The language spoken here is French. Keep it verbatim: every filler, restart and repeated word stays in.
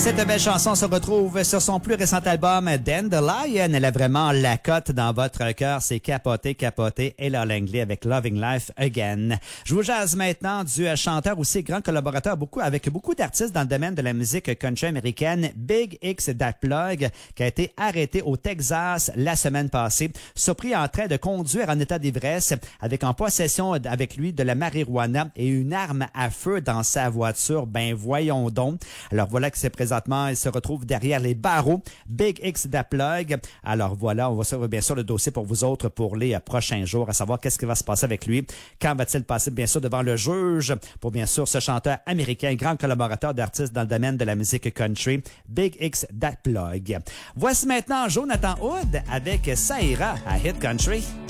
Cette belle chanson se retrouve sur son plus récent album Dandelion. Elle a vraiment la cote dans votre cœur. C'est capoté, capoté. Et là, l'anglais avec Loving Life Again. Je vous jase maintenant du chanteur aussi grand collaborateur beaucoup avec beaucoup d'artistes dans le domaine de la musique country américaine, Big X Dat Plug, qui a été arrêté au Texas la semaine passée, surpris en train de conduire en état d'ivresse avec en possession avec lui de la marijuana et une arme à feu dans sa voiture. Ben voyons donc. Alors voilà que c'est présentement, il se retrouve derrière les barreaux. Big X Dat Plug. Alors voilà, on va suivre bien sûr le dossier pour vous autres pour les prochains jours, à savoir qu'est-ce qui va se passer avec lui. Quand va-t-il passer bien sûr devant le juge pour bien sûr ce chanteur américain, grand collaborateur d'artistes dans le domaine de la musique country, Big X Dat Plug. Voici maintenant Jonathan Hood avec Ça ira à Hit Country.